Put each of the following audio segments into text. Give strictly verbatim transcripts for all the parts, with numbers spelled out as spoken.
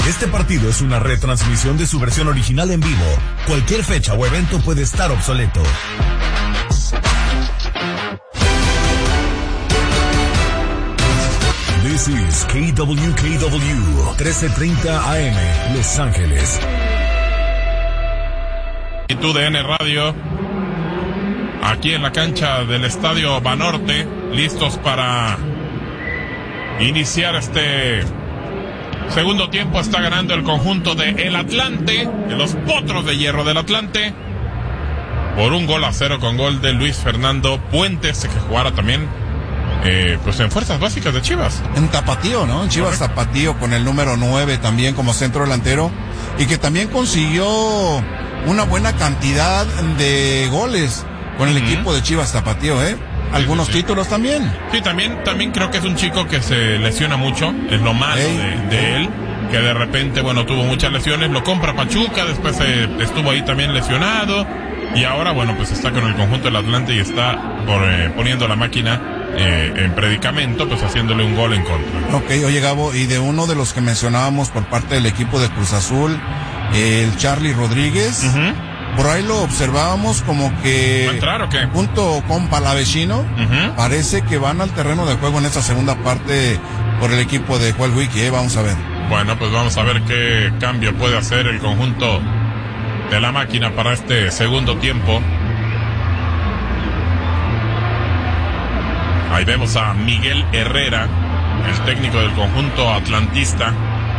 Este partido es una retransmisión de su versión original en vivo. Cualquier fecha o evento puede estar obsoleto. This is K W K W trece treinta A M, Los Ángeles. Y tu D N Radio, aquí en la cancha del Estadio Banorte, listos para iniciar este segundo tiempo. Está ganando el conjunto de El Atlante, de los Potros de Hierro del Atlante, por un gol a cero, con gol de Luis Fernando Puentes, que jugara también eh, pues en fuerzas básicas de Chivas. En Tapatío, ¿no? En Chivas Tapatío, con el número nueve también como centro delantero, y que también consiguió una buena cantidad de goles con el uh-huh. equipo de Chivas Tapatío, ¿eh? Algunos sí, sí, sí. títulos también. Sí, también, también creo que es un chico que se lesiona mucho, es lo malo hey, de, de él, que de repente, bueno, tuvo muchas lesiones, lo compra Pachuca, después eh, estuvo ahí también lesionado, y ahora, bueno, pues está con el conjunto del Atlante y está por, eh, poniendo la máquina eh, en predicamento, pues haciéndole un gol en contra. Ok, oye Gabo, y de uno de los que mencionábamos por parte del equipo de Cruz Azul, el Charlie Rodríguez, uh-huh. por ahí lo observábamos como que ¿va a entrar o qué? Junto con Palavecino, uh-huh. parece que van al terreno de juego en esta segunda parte por el equipo de Joel Wiki, ¿eh? Vamos a ver. Bueno, pues vamos a ver qué cambio puede hacer el conjunto de la máquina para este segundo tiempo. Ahí vemos a Miguel Herrera, el técnico del conjunto atlantista.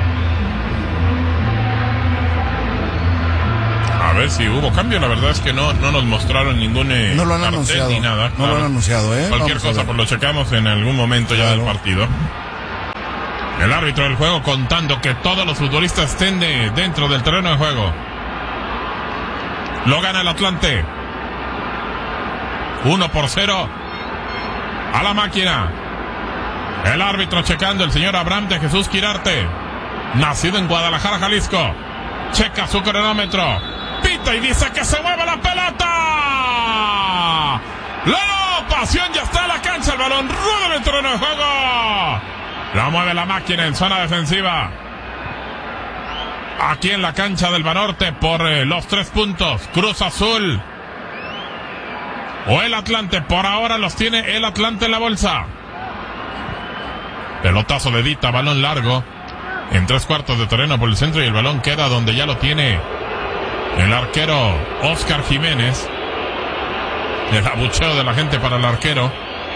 A ver si hubo cambio, la verdad es que no no nos mostraron ningún eh, no lo han anunciado, ni nada. No claro. lo han anunciado, ¿eh? Cualquier Vamos cosa, pues lo checamos en algún momento claro. ya del partido. El árbitro del juego contando que todos los futbolistas estén de, dentro del terreno de juego. Lo gana el Atlante. Uno por cero a la máquina. El árbitro checando, el señor Abraham de Jesús Quirarte, nacido en Guadalajara, Jalisco. Checa su cronómetro, pita y dice que se mueve la pelota. La pasión ya está en la cancha, el balón rueda en el terreno de juego. La mueve la máquina en zona defensiva. Aquí en la cancha del Banorte por eh, los tres puntos. Cruz Azul o el Atlante, por ahora los tiene el Atlante en la bolsa. Pelotazo de Dita, balón largo en tres cuartos de terreno por el centro, y el balón queda donde ya lo tiene el arquero Oscar Jiménez. El abucheo de la gente para el arquero.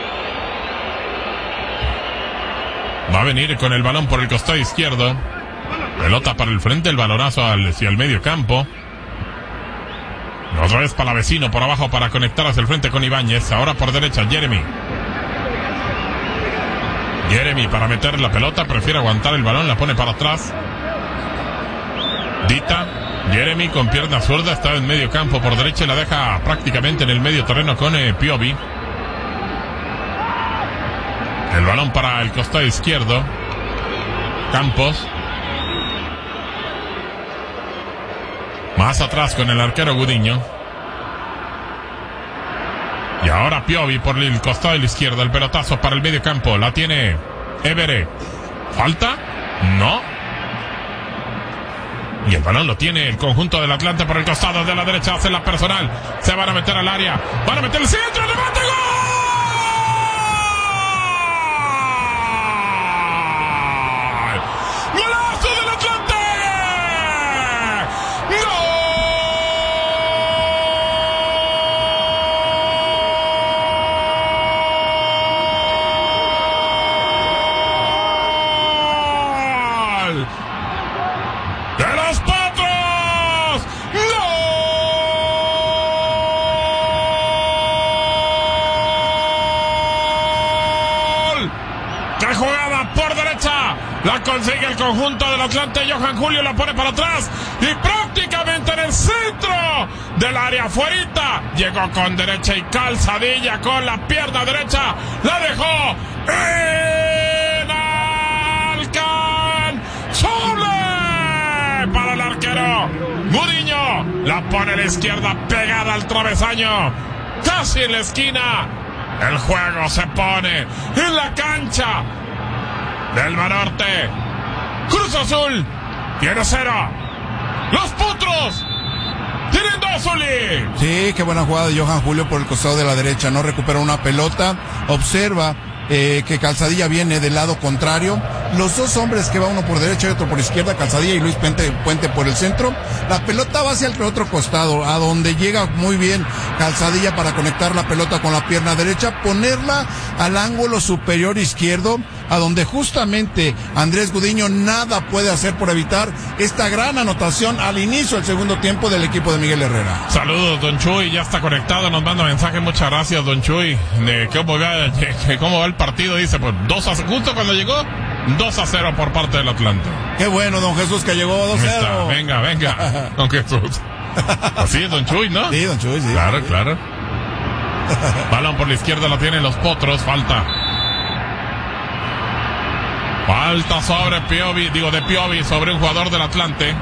Va a venir con el balón por el costado izquierdo. Pelota para el frente, el balonazo hacia el medio campo. Otra vez Palavecino por abajo para conectar hacia el frente con Ibáñez. Ahora por derecha Jeremy. Jeremy para meter la pelota, prefiere aguantar el balón, la pone para atrás. Dita, Jeremy con pierna zurda, está en medio campo por derecha y la deja prácticamente en el medio terreno con eh, Piovi. El balón para el costado izquierdo. Campos. Más atrás con el arquero Gudiño. Y ahora Piovi por el costado de la izquierda. El pelotazo para el medio campo. La tiene Évere. ¿Falta? No. Y el balón lo tiene el conjunto del Atlante por el costado de la derecha. Hace la personal. Se van a meter al área. Van a meter el centro. ¡Remate! ¡Gol! ¡Golazo del Atlante! ¡Gol! ¡De los Potros! ¡Gol! ¡Qué jugada por derecha! La consigue el conjunto del Atlante. Johan Julio la pone para atrás y prácticamente en el centro del área, afuerita. Llegó con derecha y calzadilla con la pierna derecha. La dejó inalcanzable para el arquero Gudiño. La pone a la izquierda pegada al travesaño, casi en la esquina. El juego se pone en la cancha del Banorte. Cruz Azul Tiene cero. Los Potros tienen dos, Oli. Sí, qué buena jugada de Johan Julio por el costado de la derecha. No recupera una pelota. Observa eh, que Calzadilla viene del lado contrario. Los dos hombres que va uno por derecha y otro por izquierda, Calzadilla y Luis Puente, Puente por el centro. La pelota va hacia el otro costado, a donde llega muy bien Calzadilla para conectar la pelota con la pierna derecha, ponerla al ángulo superior izquierdo, a donde justamente Andrés Gudiño nada puede hacer por evitar esta gran anotación al inicio del segundo tiempo del equipo de Miguel Herrera. Saludos, don Chuy, ya está conectado, nos manda mensaje, muchas gracias, don Chuy, de cómo va, cómo va el partido, dice, pues dos a, justo cuando llegó, dos a cero por parte del Atlante. Qué bueno, don Jesús, que llegó dos a cero. Venga, venga, don Jesús. Así es, don Chuy, ¿no? Sí, don Chuy, sí. Claro, sí. claro. Balón por la izquierda lo tienen los Potros, falta. Falta sobre Piovi, digo de Piovi, sobre un jugador del Atlante.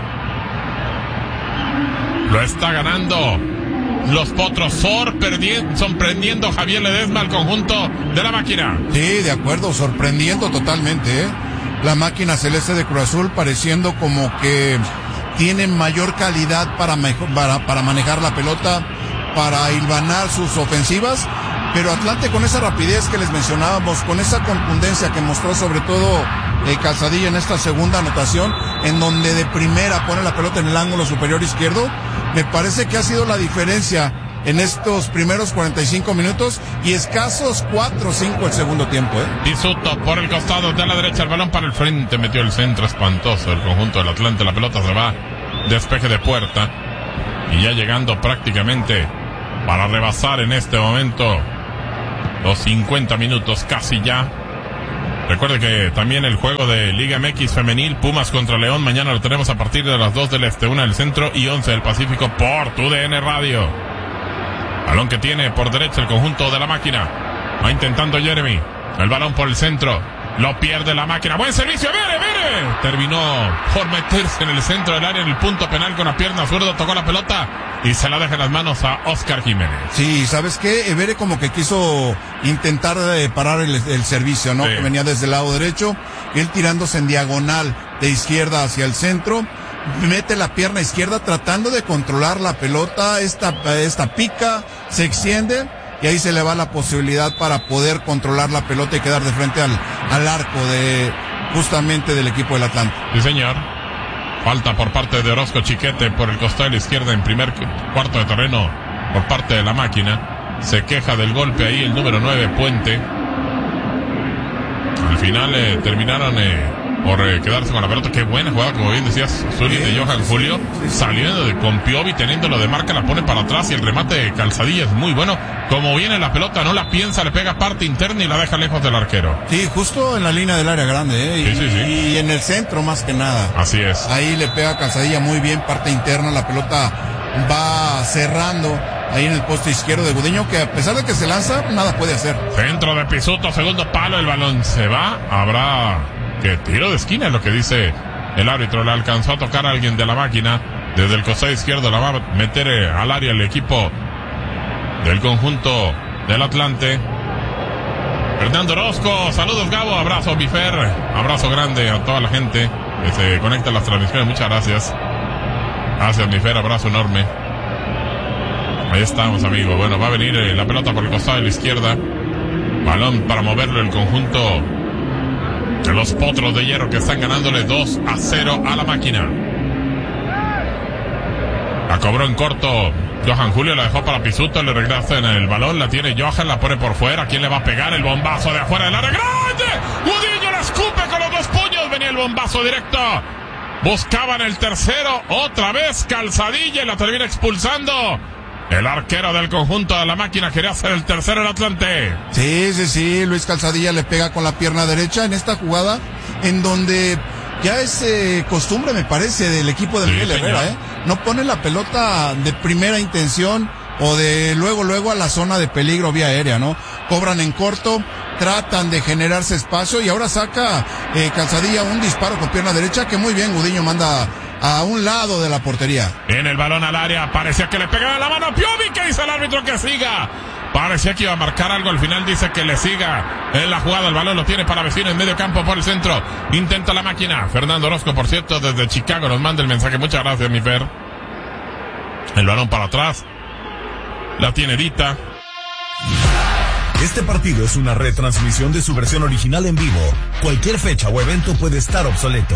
Lo está ganando los Potros, sorprendiendo, sorprendiendo Javier Ledesma al conjunto de la máquina. Sí, de acuerdo, sorprendiendo totalmente, ¿eh? La máquina celeste de Cruz Azul pareciendo como que tiene mayor calidad para, mejor, para, para manejar la pelota, para hilvanar sus ofensivas. Pero Atlante con esa rapidez que les mencionábamos, con esa contundencia que mostró sobre todo eh, Calzadilla en esta segunda anotación, en donde de primera pone la pelota en el ángulo superior izquierdo, me parece que ha sido la diferencia en estos primeros cuarenta y cinco minutos y escasos cuatro o cinco el segundo tiempo. ¿eh? Pisuto por el costado de la derecha, el balón para el frente, metió el centro espantoso el conjunto del Atlante, la pelota se va, despeje de puerta y ya llegando prácticamente para rebasar en este momento los cincuenta minutos casi ya. Recuerde que también el juego de Liga M X femenil, Pumas contra León, mañana lo tenemos a partir de las dos del este, una del centro y once del Pacífico por tu D N Radio. Balón que tiene por derecha el conjunto de la máquina. Va intentando Jeremy. El balón por el centro. Lo pierde la máquina. Buen servicio. ¡Mire, mire! Terminó por meterse en el centro del área, en el punto penal con la pierna zurda. Tocó la pelota y se la deja en las manos a Oscar Jiménez. Sí, ¿sabes qué? Evere como que quiso intentar eh, parar el, el servicio, ¿no? Sí. Que venía desde el lado derecho. Él tirándose en diagonal de izquierda hacia el centro. Mete la pierna izquierda tratando de controlar la pelota. Esta, esta pica, se extiende. Y ahí se le va la posibilidad para poder controlar la pelota y quedar de frente al, al arco de justamente del equipo del Atlante. Sí, señor. Falta por parte de Orozco Chiquete por el costado de la izquierda en primer cuarto de terreno por parte de la máquina. Se queja del golpe ahí el número nueve, Puente. Al final eh, terminaron eh, por eh, quedarse con la pelota. Qué buena jugada, como bien decías, Zuli, de Johan Julio. Saliendo de, con Piovi, teniéndolo de marca, la pone para atrás y el remate de Calzadilla es muy bueno. Como viene la pelota, no la piensa, le pega parte interna y la deja lejos del arquero. Sí, justo en la línea del área grande, ¿eh? Y, sí, sí, sí. y en el centro más que nada. Así es. Ahí le pega Calzadilla muy bien, parte interna, la pelota va cerrando ahí en el poste izquierdo de Gudiño, que a pesar de que se lanza, nada puede hacer. Centro de Pisuto, segundo palo, el balón se va, habrá que tiro de esquina, es lo que dice el árbitro. Le alcanzó a tocar a alguien de la máquina, desde el costado izquierdo la va a meter eh, al área el equipo del conjunto del Atlante. Fernando Orozco, saludos Gabo, abrazo Bifer, abrazo grande a toda la gente que se conecta a las transmisiones, muchas gracias. Gracias Bifer, abrazo enorme. Ahí estamos, amigo. Bueno, va a venir eh, la pelota por el costado de la izquierda. Balón para moverlo el conjunto de los Potros de Hierro, que están ganándole dos a cero a la máquina. La cobró en corto Johan Julio, la dejó para Pisuto, le regresa en el balón, la tiene Johan, la pone por fuera. ¿Quién le va a pegar? El bombazo de afuera del área grande. Gudiño la escupe con los dos puños. Venía el bombazo directo. Buscaban el tercero. Otra vez Calzadilla y la termina expulsando. El arquero del conjunto de la máquina quería hacer el tercero el Atlante. Sí, sí, sí. Luis Calzadilla le pega con la pierna derecha en esta jugada en donde ya es eh, costumbre, me parece, del equipo de sí, Miguel señor. Herrera, ¿eh? No pone la pelota de primera intención o de luego, luego a la zona de peligro vía aérea, ¿no? Cobran en corto, tratan de generarse espacio y ahora saca eh, Calzadilla un disparo con pierna derecha que muy bien Gudiño manda a un lado de la portería. En el balón al área, parecía que le pegaba la mano a Piovi, que dice el árbitro que siga. Parecía que iba a marcar algo, al final dice que le siga en la jugada. El balón lo tiene para Vecino en medio campo por el centro. Intenta la máquina. Fernando Orozco, por cierto, desde Chicago nos manda el mensaje. Muchas gracias, mi Fer. El balón para atrás. La tiene Dita. Este partido es una retransmisión de su versión original en vivo. Cualquier fecha o evento puede estar obsoleto.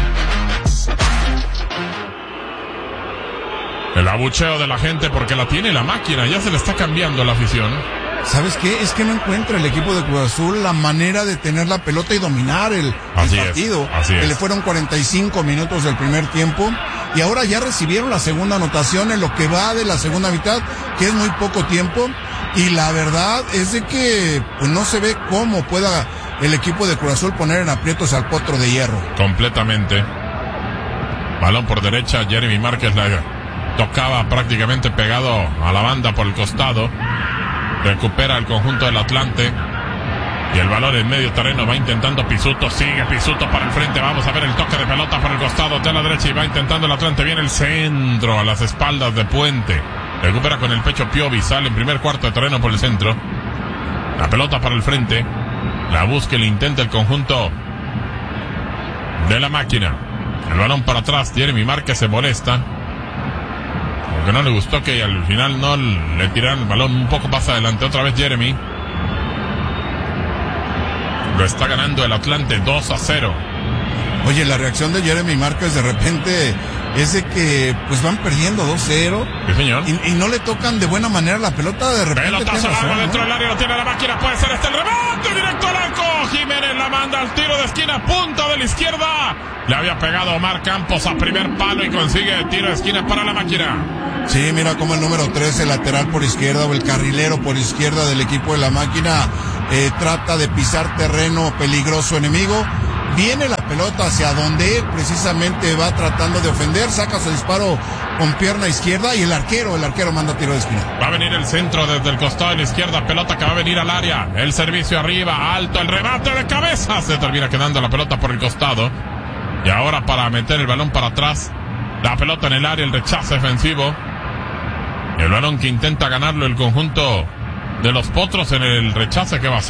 El abucheo de la gente porque la tiene la máquina. Ya se le está cambiando la afición. ¿Sabes qué? Es que no encuentra el equipo de Cruz Azul la manera de tener la pelota y dominar el, así el partido. Es, así que es. Le fueron cuarenta y cinco minutos del primer tiempo y ahora ya recibieron la segunda anotación en lo que va de la segunda mitad, que es muy poco tiempo. Y la verdad es de que pues, no se ve cómo pueda el equipo de Cruz Azul poner en aprietos al Potro de Hierro. Completamente. Balón por derecha, Jeremy Márquez la tocaba prácticamente pegado a la banda por el costado. Recupera el conjunto del Atlante. Y el balón en medio terreno va intentando Pisuto. Sigue Pisuto para el frente. Vamos a ver el toque de pelota por el costado de la derecha. Y va intentando el Atlante. Viene el centro a las espaldas de Puente. Recupera con el pecho Piovi. Sale en primer cuarto de terreno por el centro. La pelota para el frente. La busca y le intenta el conjunto de la máquina. El balón para atrás. Jeremy Márquez se molesta. Porque no le gustó que al final no le tiraran el balón un poco más adelante. Otra vez Jeremy. Lo está ganando el Atlante dos a cero. Oye, la reacción de Jeremy Márquez de repente es de que pues van perdiendo dos cero. Sí, señor. Y, y no le tocan de buena manera la pelota de repente. Pelotazo largo razón, dentro ¿no? del área, lo tiene la máquina, puede ser este el remate directo al arco. Jiménez la manda al tiro de esquina, punta de la izquierda. Le había pegado Omar Campos a primer palo y consigue el tiro de esquina para la máquina. Sí, mira como el número trece, lateral por izquierda o el carrilero por izquierda del equipo de la máquina eh, trata de pisar terreno peligroso enemigo. Viene la pelota hacia donde él precisamente va tratando de ofender, saca su disparo con pierna izquierda y el arquero, el arquero manda tiro de esquina. Va a venir el centro desde el costado de la izquierda, pelota que va a venir al área, el servicio arriba, alto, el remate de cabeza, se termina quedando la pelota por el costado. Y ahora para meter el balón para atrás, la pelota en el área, el rechazo defensivo. El balón que intenta ganarlo el conjunto de los Potros en el rechace que va a hacer.